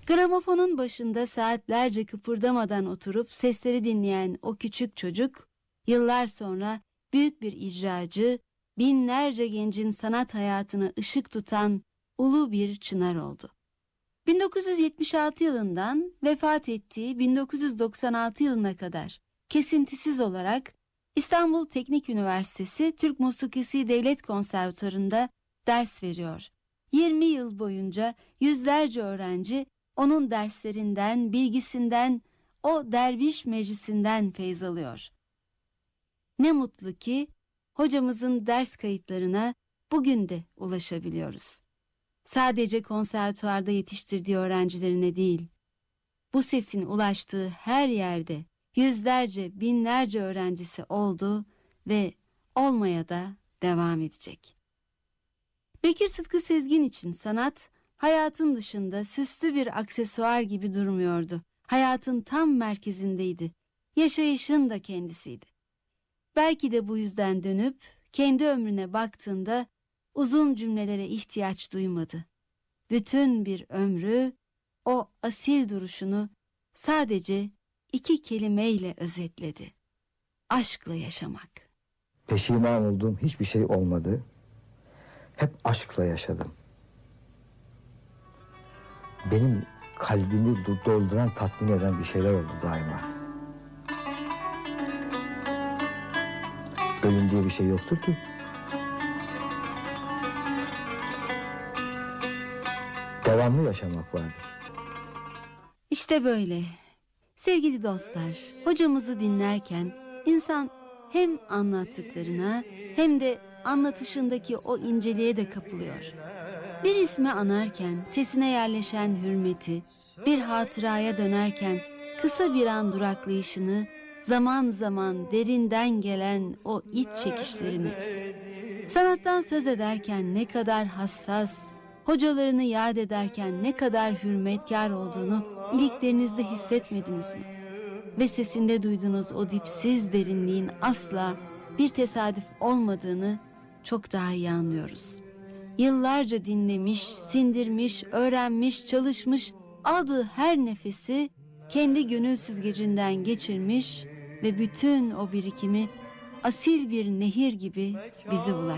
Gramofonun başında saatlerce kıpırdamadan oturup sesleri dinleyen o küçük çocuk, yıllar sonra büyük bir icracı, binlerce gencin sanat hayatına ışık tutan ulu bir çınar oldu. 1976 yılından vefat ettiği 1996 yılına kadar kesintisiz olarak İstanbul Teknik Üniversitesi Türk Musikisi Devlet Konservatuvarı'nda ders veriyor. 20 yıl boyunca yüzlerce öğrenci onun derslerinden, bilgisinden, o derviş meclisinden feyz alıyor. Ne mutlu ki hocamızın ders kayıtlarına bugün de ulaşabiliyoruz. Sadece konservatuvarda yetiştirdiği öğrencilerine değil, bu sesin ulaştığı her yerde yüzlerce, binlerce öğrencisi oldu ve olmaya da devam edecek. Bekir Sıtkı Sezgin için sanat, hayatın dışında süslü bir aksesuar gibi durmuyordu. Hayatın tam merkezindeydi. Yaşayışın da kendisiydi. Belki de bu yüzden dönüp kendi ömrüne baktığında uzun cümlelere ihtiyaç duymadı. Bütün bir ömrü, o asil duruşunu sadece 2 kelimeyle özetledi. Aşkla yaşamak. Peşiman olduğum hiçbir şey olmadı. Hep aşkla yaşadım. Benim kalbimi dolduran, tatmin eden bir şeyler oldu daima. Ölüm diye bir şey yoktur ki. Devamlı yaşamak vardır. İşte böyle. Sevgili dostlar, hocamızı dinlerken insan hem anlattıklarına hem de anlatışındaki o inceliğe de kapılıyor. Bir ismi anarken sesine yerleşen hürmeti, bir hatıraya dönerken kısa bir an duraklayışını, zaman zaman derinden gelen o iç çekişlerini, sanattan söz ederken ne kadar hassas, hocalarını yad ederken ne kadar hürmetkar olduğunu iliklerinizde hissetmediniz mi? Ve sesinde duyduğunuz o dipsiz derinliğin asla bir tesadüf olmadığını çok daha iyi anlıyoruz. Yıllarca dinlemiş, sindirmiş, öğrenmiş, çalışmış, aldığı her nefesi kendi gönül süzgecinden geçirmiş ve bütün o birikimi asil bir nehir gibi bize ulaştırmış.